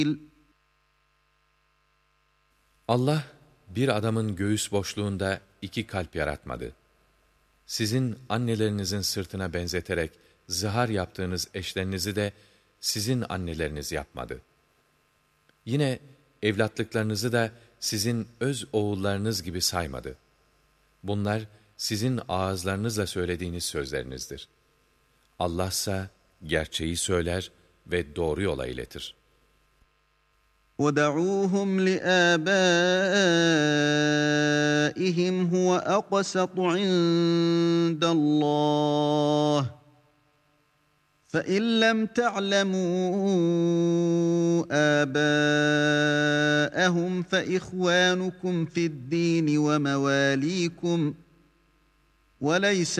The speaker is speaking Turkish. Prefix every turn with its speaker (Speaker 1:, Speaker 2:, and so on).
Speaker 1: Allah bir adamın göğüs boşluğunda iki kalp yaratmadı. Sizin annelerinizin sırtına benzeterek zihar yaptığınız eşlerinizi de sizin anneleriniz yapmadı. Yine evlatlıklarınızı da sizin öz oğullarınız gibi saymadı. Bunlar sizin ağızlarınızla söylediğiniz sözlerinizdir. Allah'sa gerçeği söyler ve doğru yola iletir.
Speaker 2: وَدَعُوهُمْ لِآبَائِهِمْ هُوَ أَقْسَطُ عِندَ اللّٰهِ فَإِنْ لَمْ تَعْلَمُوا آبَاءَهُمْ فَإِخْوَانُكُمْ فِي الدِّينِ وَمَوَالِيكُمْ وَلَيْسَ